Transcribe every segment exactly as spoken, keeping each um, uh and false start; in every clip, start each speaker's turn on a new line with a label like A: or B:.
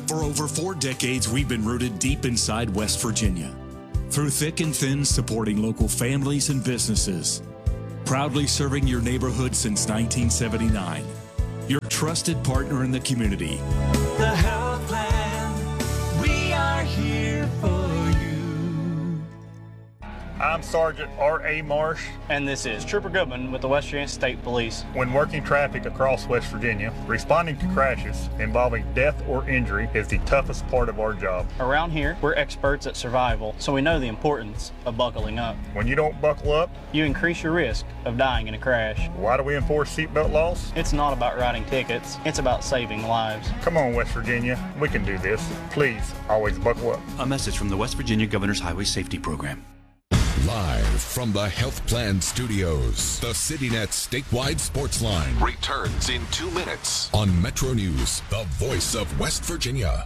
A: For over four decades, we've been rooted deep inside West Virginia. Through thick and thin, supporting local families and businesses. Proudly serving your neighborhood since nineteen seventy-nine. Your trusted partner in the community.
B: The Health Plan, we are here for you.
C: I'm Sergeant R A Marsh.
D: And this is Trooper Goodman with the West Virginia State Police.
C: When working traffic across West Virginia, responding to crashes involving death or injury is the toughest part of our job.
D: Around here, we're experts at survival, so we know the importance of buckling up.
C: When you don't buckle up,
D: you increase your risk of dying in a crash.
C: Why do we enforce seatbelt laws?
D: It's not about writing tickets, it's about saving lives.
C: Come on, West Virginia, we can do this. Please, always buckle up.
E: A message from the West Virginia Governor's Highway Safety Program.
F: Live from the Health Plan Studios, the CityNet statewide sports line
G: returns in two minutes
F: on Metro News, the voice of West Virginia.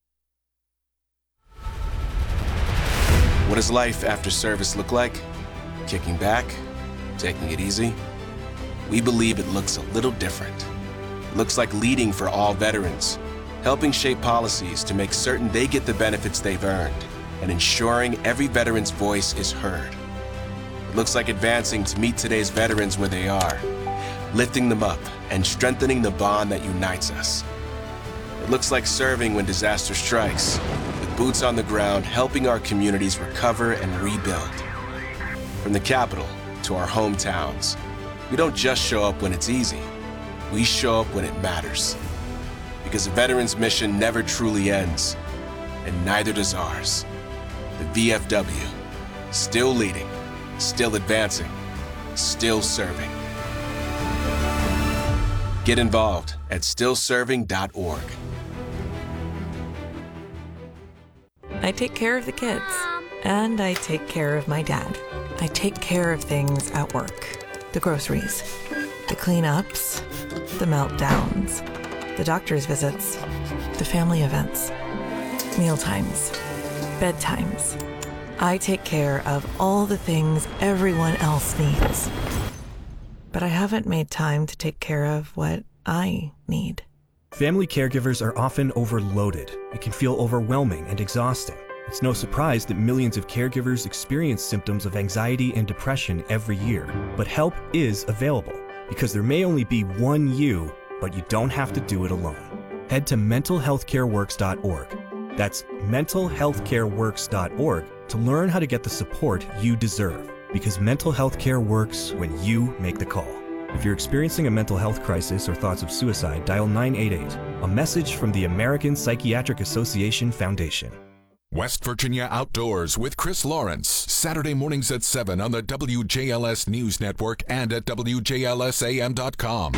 H: What does life after service look like? Kicking back? Taking it easy? We believe it looks a little different. It looks like leading for all veterans, helping shape policies to make certain they get the benefits they've earned, and ensuring every veteran's voice is heard. It looks like advancing to meet today's veterans where they are, lifting them up and strengthening the bond that unites us. It looks like serving when disaster strikes, with boots on the ground helping our communities recover and rebuild. From the capital to our hometowns, we don't just show up when it's easy, we show up when it matters. Because a veteran's mission never truly ends, and neither does ours. The V F W, still leading, still advancing, still serving. Get involved at still serving dot org.
I: I take care of the kids, and I take care of my dad. I take care of things at work. The groceries, the cleanups, the meltdowns, the doctor's visits, the family events, mealtimes, bedtimes. I take care of all the things everyone else needs. But I haven't made time to take care of what I need.
J: Family caregivers are often overloaded. It can feel overwhelming and exhausting. It's no surprise that millions of caregivers experience symptoms of anxiety and depression every year. But help is available, because there may only be one you, but you don't have to do it alone. Head to mental health care works dot org. That's mental health care works dot org to learn how to get the support you deserve, because mental health care works when you make the call. If you're experiencing a mental health crisis or thoughts of suicide, dial nine eight eight, a message from the American Psychiatric Association Foundation.
F: West Virginia Outdoors with Chris Lawrence, Saturday mornings at seven on the W J L S News Network and at W J L S A M dot com.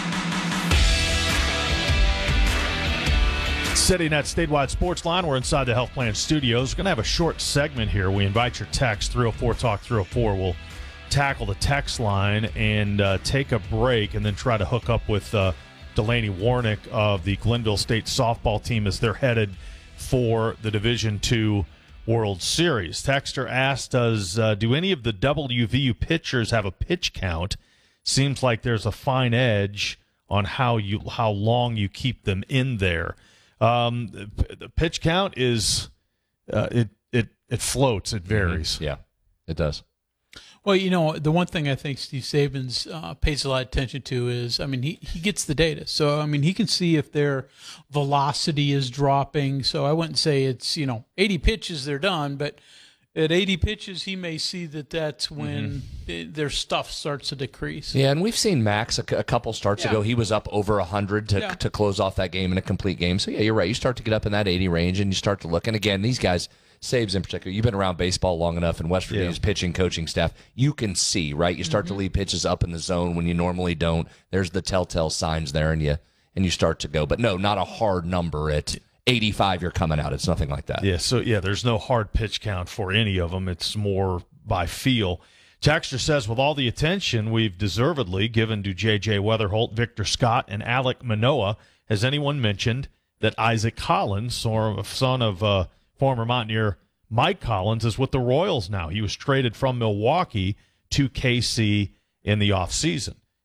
K: CityNet statewide sports line. We're inside the Health Plan Studios. We're going to have a short segment here. We invite your text, three oh four talk three oh four. We'll tackle the text line and uh, take a break and then try to hook up with uh, Delaney Warnick of the Glenville State softball team as they're headed for the Division two World Series. Texter asked, does uh, do any of the W V U pitchers have a pitch count? Seems like there's a fine edge on how you how long you keep them in there. Um, the, the pitch count is uh, it it it floats. It varies.
L: Mm-hmm. Yeah, it does.
M: Well, you know, the one thing I think Steve Sabins uh, pays a lot of attention to is, I mean, he, he gets the data. So, I mean, he can see if their velocity is dropping. So I wouldn't say it's, you know, eighty pitches, they're done. But at eighty pitches, he may see that that's when mm-hmm. it, their stuff starts to decrease.
L: Yeah, and we've seen Max a, a couple starts yeah. ago. He was up over one hundred to, yeah. to close off that game in a complete game. So, yeah, you're right. You start to get up in that eighty range, and you start to look. And, again, these guys – Sabes in particular, you've been around baseball long enough, and West Virginia's yeah. pitching coaching staff, you can see, right? You start mm-hmm. to leave pitches up in the zone when you normally don't. There's the telltale signs there, and you and you start to go. But no, not a hard number at eighty-five you're coming out. It's nothing like that.
K: Yeah, so, yeah, there's no hard pitch count for any of them. It's more by feel. Texter says, with all the attention we've deservedly given to J J Weatherholt, Victor Scott, and Alek Manoah, has anyone mentioned that Isaac Collins, son of uh, former Mountaineer Mike Collins, is with the Royals now? He was traded from Milwaukee to K C in the offseason.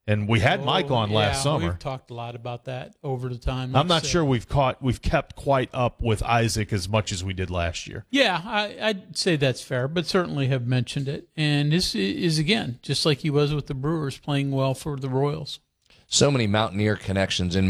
K: And we had Mike on
M: Oh,
K: last
M: yeah,
K: summer.
M: We've talked a lot about that over the time.
K: I'm not
M: So-
K: sure we've caught we've kept quite up with Isaac as much as we did last year.
M: Yeah, I, I'd say that's fair, but certainly have mentioned it. And this is, again, just like he was with the Brewers, playing well for the Royals.
L: So many Mountaineer connections in